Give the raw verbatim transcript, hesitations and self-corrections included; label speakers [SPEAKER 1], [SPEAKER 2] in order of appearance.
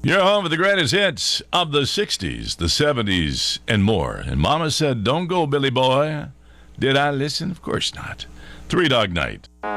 [SPEAKER 1] You're home with the greatest hits of the sixties, the seventies, and more. And Mama said, don't go, Billy boy. Did I listen? Of course not. Three Dog Night.